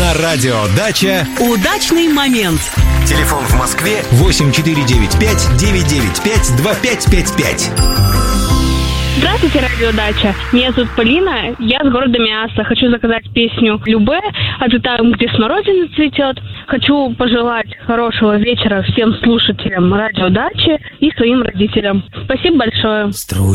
На радио «Дача» удачный момент. Телефон в Москве 8495-995-2555. Здравствуйте, радио «Дача». Меня зовут Полина, я с города Миасса. Хочу заказать песню «Любэ», это там, где смородина цветет. Хочу пожелать хорошего вечера всем слушателям радио «Дачи» и своим родителям. Спасибо большое.